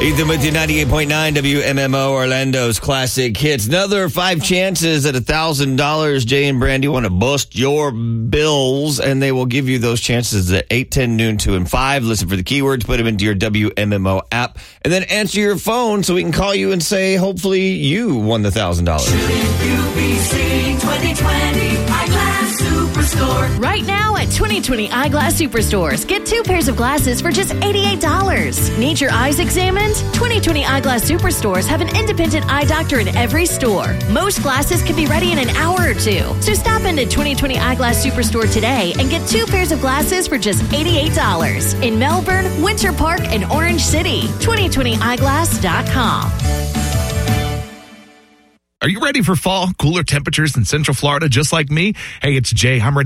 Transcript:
Ethan with you, 98.9 WMMO, Orlando's classic hits. Another 5 chances at $1,000. Jay and Brandy want to bust your bills, and they will give you those chances at 8, 10, noon, 2, and 5. Listen for the keywords, put them into your WMMO app, and then answer your phone so we can call you and say, hopefully you won the $1,000. UBC 2020 Eyeglass Superstore. Right now at 2020 Eyeglass Superstores, get 2 pairs of glasses for just $88. Need your eyes examined? 2020 Eyeglass Superstores have an independent eye doctor in every store. Most glasses can be ready in an hour or 2. So stop into 2020 Eyeglass Superstore today and get 2 pairs of glasses for just $88 in Melbourne, Winter Park, and Orange City. 2020eyeglass.com. Are you ready for fall? Cooler temperatures in Central Florida just like me? Hey, it's Jay. I'm ready